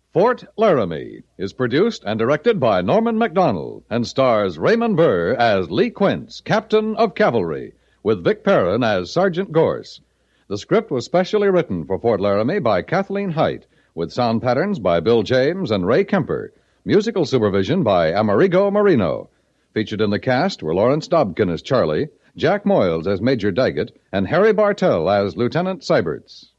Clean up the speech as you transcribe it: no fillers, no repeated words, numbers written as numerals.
Fort Laramie is produced and directed by Norman MacDonald and stars Raymond Burr as Lee Quince, Captain of Cavalry, with Vic Perrin as Sergeant Gorse. The script was specially written for Fort Laramie by Kathleen Height, with sound patterns by Bill James and Ray Kemper. Musical supervision by Amerigo Marino. Featured in the cast were Lawrence Dobkin as Charlie, Jack Moyles as Major Daggett, and Harry Bartell as Lieutenant Seiberts.